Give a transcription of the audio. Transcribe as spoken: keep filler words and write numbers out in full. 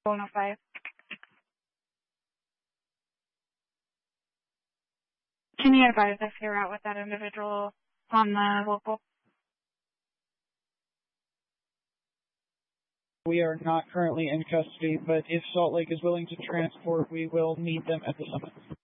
one oh five. Can you advise if you're out with that individual on the local? We are not currently in custody, but if Salt Lake is willing to transport, we will need them at the summit.